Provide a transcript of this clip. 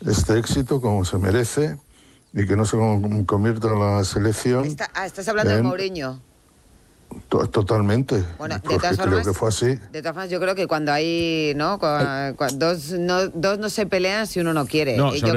este éxito como se merece y que no se convierta la selección. Estás hablando de Mourinho. Totalmente. Bueno, de Porque todas creo formas, que fue así. De todas formas, yo creo que cuando hay, ¿no? Dos no se pelean si uno no quiere. No, Yo